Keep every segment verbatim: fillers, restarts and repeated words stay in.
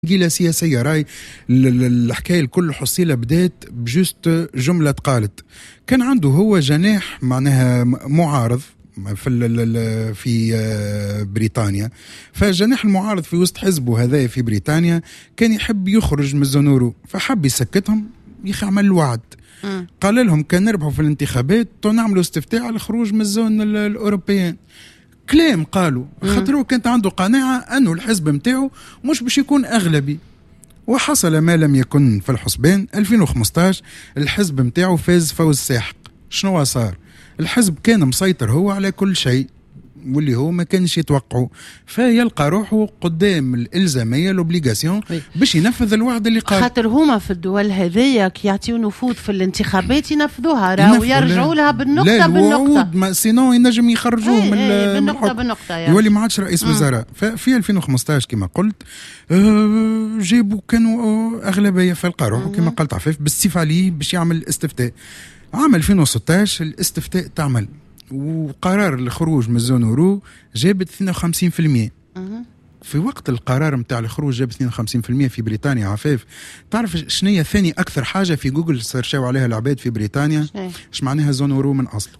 جيلة سياسية. راي الحكاية الكل حصيلة بدات بجست جملة قالت كان عنده هو جناح معناها معارض في في بريطانيا، فالجناح المعارض في وسط حزبه هذا في بريطانيا كان يحب يخرج من الزنورو، فحب يسكتهم يخي عمل الوعد. قال لهم كان نربحوا في الانتخابات نعملوا استفتاء على الخروج من الزون الأوروبيين. كلام قالوا خاطروا كانت عنده قناعة أنه الحزب متاعه مش باش يكون أغلبي، وحصل ما لم يكن في الحسبان. ألفين وخمسطاش الحزب متاعه فاز فوز ساحق. شنو صار؟ الحزب كان مسيطر هو على كل شيء واللي هو ما كانش يتوقعه، فيلقى روحه قدام الالزاميه الاوبليغاسيون باش ينفذ الوعد اللي قال. خاطر هما في الدول هذيا كي يعطيو نفوذ في الانتخابات ينفذوها راهو يرجعوا لها بالنقطه بالنقطه، ما سينو ينجم يخرجوه من بالنقطه بالنقطه يعني. يولي ما عادش رئيس وزراء. ففي ألفين وخمسطاش كما قلت آه جابوا كانوا اغلبيه، فلقى روحه كما قلت عفيف بالسيف عليه باش يعمل استفتاء. عام ألفين وستطاش الاستفتاء تعمل وقرار الخروج من الزونورو جاب اثنين وخمسين بالمئة. في وقت القرار متاع الخروج جاب اثنين وخمسين بالمئة في بريطانيا عفاف. تعرف شنية ثاني أكثر حاجة في جوجل سيرشاو عليها العباد في بريطانيا؟ ايش معناها زونورو من أصله؟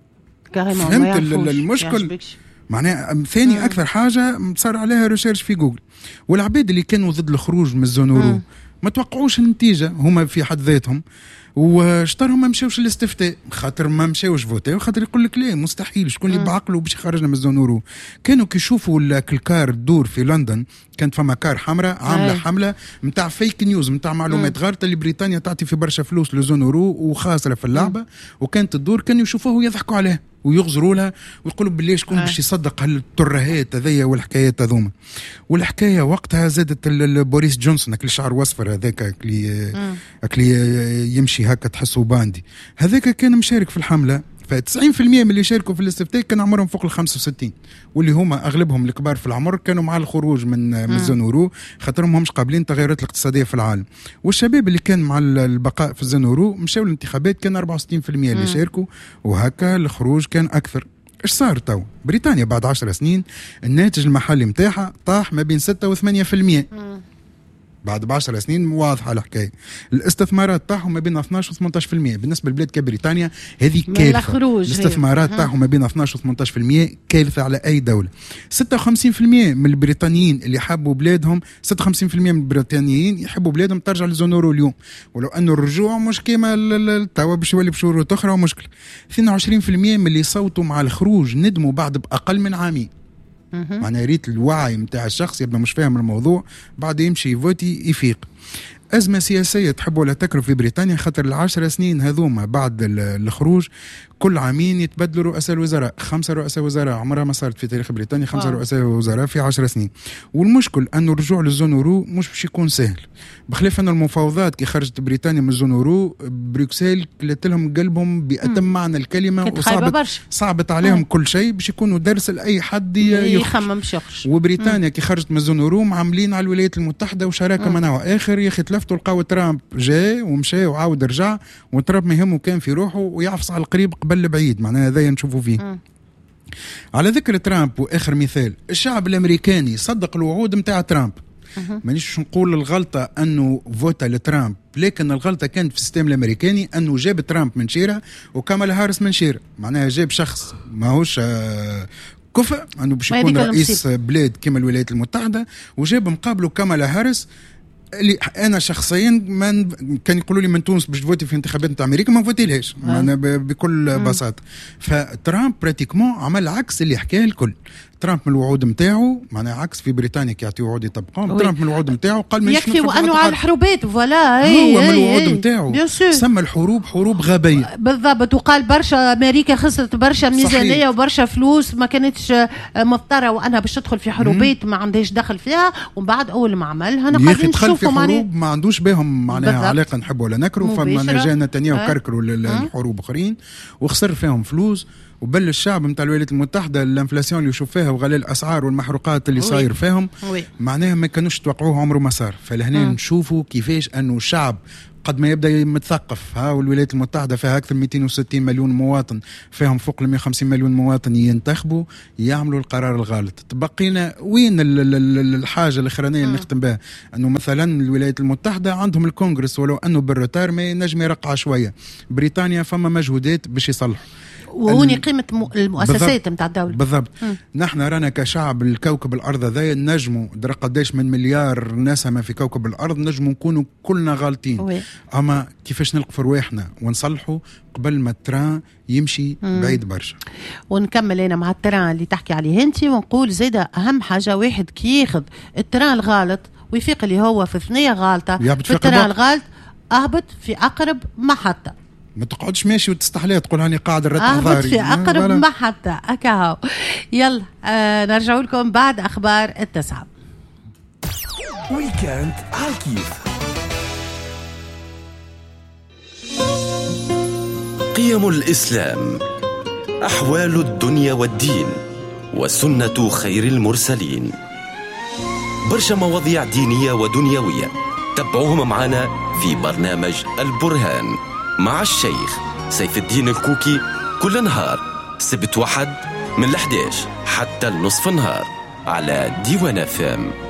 فهمت المشكل؟ معناها ثاني مم. أكثر حاجة صار عليها ريسيرش في جوجل. والعباد اللي كانوا ضد الخروج من الزونورو ما توقعوش النتيجة هما في حد ذاتهم، واشتروا ما مشاوش الاستفتاء خاطر ما مشاوش فوتاو، خاطر يقول لك لا مستحيل شكون اللي بعقله باش يخرجنا من الزونورو. كانوا كيشوفوا الكار تدور في لندن، كانت فما كار حمراء عامله حمله نتاع فيك نيوز نتاع معلومات غلط اللي بريطانيا تعطي في برشا فلوس للزونورو وخاسره في اللعبه، وكانت تدور كانوا يشوفوه ويضحكوا عليه ويغزروا لها ويقولوا بالله شكون باش يصدق هالترهات هذيا والحكايات هذوما. والحكايه وقتها زادت بوريس جونسون اللي شعر وصفر هذاك اللي اللي يمشي هكا تحسه باندي، هذاك كان مشارك في الحمله. فتسعين بالمئة من اللي شاركوا في الاستفتاء كان عمرهم فوق ال خمسة وستين، واللي هما اغلبهم الكبار في العمر كانوا مع الخروج من من الزنورو خاطرهم همش قابلين التغيرات الاقتصاديه في العالم. والشباب اللي كان مع البقاء في الزنورو مشاو الانتخابات كان أربعة وستين بالمئة اللي شاركوا، وهكا الخروج كان اكثر. ايش صار تو؟ بريطانيا بعد عشر سنين الناتج المحلي متاعها طاح ما بين ستة وثمانية بالمئة. بعد بعشر سنين واضحة الحكاية. الاستثمارات تاعهم ما بين اثناش وثمانية عشر بالمئة بالنسبة لبلاد كبريطانيا هذه كارثة. الاستثمارات تاعهم ما بين اثناش وثمانية عشر بالمئة كارثة على أي دولة. ستة وخمسين بالمئة من البريطانيين اللي حبوا بلادهم ستة وخمسين بالمئة من البريطانيين يحبوا بلادهم ترجع للزونورو اليوم، ولو أنه الرجوع مش كيما توا باش يولي بشهور أخرى ومشكلة. اثنين وعشرين بالمئة من اللي صوتوا مع الخروج ندموا بعد بأقل من عامين. معناها ريت الوعي متاع الشخص يبقى مش فاهم الموضوع بعد يمشي يفوتي يفيق. أزمة سياسية تحب ولا تكره في بريطانيا خاطر العشر سنين هذوما بعد الخروج كل عامين يتبدلوا رؤساء الوزراء. خمسة رؤساء وزراء عمرها ما صارت في تاريخ بريطانيا، خمسة آه. رؤساء وزراء في عشر سنين. والمشكل أنه الرجوع للزونورو مش باش يكون سهل، بخلاف أن المفاوضات كي خرجت بريطانيا من الزونورو بروكسل كلت لهم قلبهم بأتم معنى الكلمة، وصعبت صعبت عليهم آه. كل شيء باش يكونوا درس لأي حد يخمم شخص. وبريطانيا كي خرجت من الزونورو عاملين على الولايات المتحدة وشراكة منها آخر يا أخي تلفتوا لقاو ترامب جاء ومشى وعاود رجع، وترامب ما يهمه كان في روحه ويعفص على القريب قبل البعيد. معناها هذا نشوفوا فيه. م. على ذكر ترامب واخر مثال، الشعب الامريكاني صدق الوعود متاع ترامب. مانيش نقول الغلطه انه فوتا لترامب، لكن الغلطه كانت في السيستم الامريكاني انه جاب ترامب من شيره وكامالا هاريس من شيره. معناها جاب شخص ماهوش آه كفء انه باش يكون رئيس بلاد كما الولايات المتحده، وجاب مقابله كامالا هاريس اللي انا شخصيا من كان يقولوا لي من تونس باش تفوتي في انتخابات نتاع امريكا ما نفوتي لهاش انا بكل بساطه. فترامب براتيكمون عمل عكس اللي حكاه الكل. ترامب من الوعود نتاعو معناها عكس في بريطانيا كي يعطيو وعود يطبقهم. ترامب من الوعود نتاعو قال ما يكفي وانه على الحروبات فوالا هو من الوعود نتاعو سمى الحروب حروب غبيه بالضبط، وقال برشا امريكا خسرت برشا ميزانيه وبرشا فلوس ما كانتش مضطره وانها باش تدخل في حروبات ما عندهاش دخل فيها، ومن بعد اول ما عملها انا قاعدين نشوفوا معناها ما عندوش بهم معناها علاقه نحب ولا نكروا. فما جا نتنياهو كركروا الحروب اخرين وخسر فيهم فلوس، وبل الشعب متاع الولايات المتحدة الانفلاسيون اللي يشوف فيها وغلاء الأسعار والمحروقات اللي صاير فيهم معناها ما كانوش توقعوه عمره ما صار. فلهنا نشوفوا كيفاش أنه شعب قد ما يبدا متثقف. ها والولايات المتحده فيها اكثر من مئتين وستين مليون مواطن، فيهم فوق ل مئة وخمسين مليون مواطن ينتخبوا يعملوا القرار الغلط. تبقينا وين الحاجه الاخرانيه اللي نختم بها؟ انه مثلا الولايات المتحده عندهم الكونغرس، ولو انه بالروتار ما ينجم يرقع شويه. بريطانيا فما مجهودات باش يصلحوا، وهوني قيمة المؤسسات متاع الدولة. بالضبط. نحن رانا كشعب الكوكب الأرض ذا نجموا درا قداش من مليار نسمة في كوكب الأرض، نجموا نكونوا كلنا غالطين. وي. أما كيفاش نلقف رواحنا ونصلحوا قبل ما التران يمشي مم. بعيد برشا. ونكمل أنا مع التران اللي تحكي عليه أنت، ونقول زيدا أهم حاجة واحد كي ياخذ التران الغالط ويفيق اللي هو في ثنية غالطة في التران الغالط، أهبط في أقرب محطة. ما تقعدش ماشي وتستحلي تقول هاني قاعد الرتم ضاري في أقرب محطة أكاهو. يلا آه نرجع لكم بعد أخبار التسعة. ويكند على كيف. قيم الإسلام، أحوال الدنيا والدين، وسنة خير المرسلين. برشا مواضيع دينية ودنيوية تابعوهم معنا في برنامج البرهان مع الشيخ سيف الدين الكوكي، كل نهار سبت واحد من الحداش حتى النصف النهار على ديوان فام.